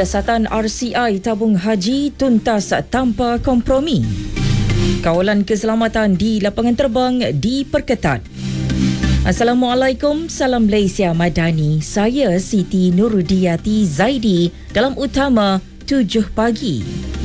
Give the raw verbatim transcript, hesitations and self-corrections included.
Siasatan R C I tabung haji tuntas tanpa kompromi. Kawalan keselamatan di lapangan terbang diperketat. Assalamualaikum, salam Malaysia Madani. Saya Siti Nurudiyati Zaidi dalam utama tujuh pagi.